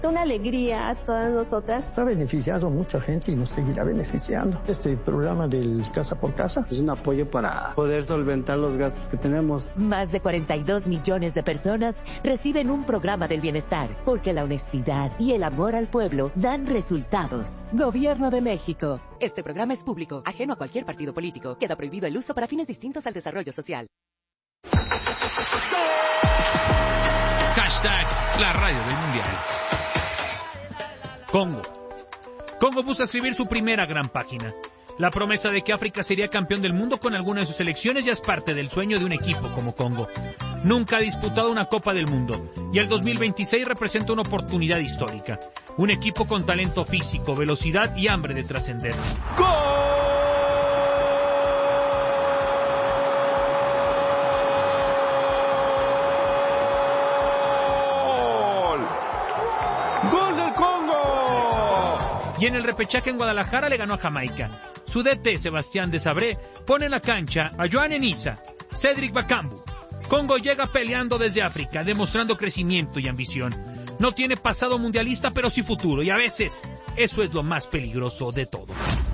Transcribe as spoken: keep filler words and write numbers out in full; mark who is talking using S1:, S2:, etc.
S1: Una alegría a todas nosotras.
S2: Ha beneficiado a mucha gente y nos seguirá beneficiando. Este programa del Casa por Casa
S3: es un apoyo para poder solventar los gastos que tenemos.
S4: Más de cuarenta y dos millones de personas reciben un programa del bienestar, porque la honestidad y el amor al pueblo dan resultados. Gobierno de México. Este programa es público, ajeno a cualquier partido político. Queda prohibido el uso para fines distintos al desarrollo social.
S5: Hashtag la radio del mundial. Congo. Congo busca escribir su primera gran página. La promesa de que África sería campeón del mundo con alguna de sus selecciones ya es parte del sueño de un equipo como Congo. Nunca ha disputado una Copa del Mundo y el dos mil veintiséis representa una oportunidad histórica. Un equipo con talento físico, velocidad y hambre de trascender. ¡Gol! ¡Gol del Congo! Y en el repechaje en Guadalajara le ganó a Jamaica. Su D T, Sebastián Desabré, pone en la cancha a Joan Enisa, Cedric Bakambu. Congo llega peleando desde África, demostrando crecimiento y ambición. No tiene pasado mundialista, pero sí futuro, y a veces eso es lo más peligroso de todo.